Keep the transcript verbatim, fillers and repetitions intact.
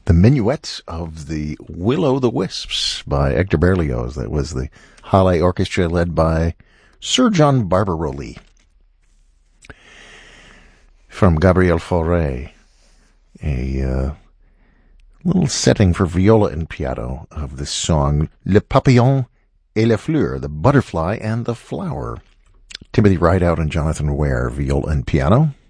The Minuet of the Will-O'-the-Wisps by Hector Berlioz. That was the Halle Orchestra led by Sir John Barbirolli. From Gabriel Fauré, a uh, little setting for viola and piano of the song Le Papillon et la Fleur, the butterfly and the flower. Timothy Rideout and Jonathan Ware, viola and piano.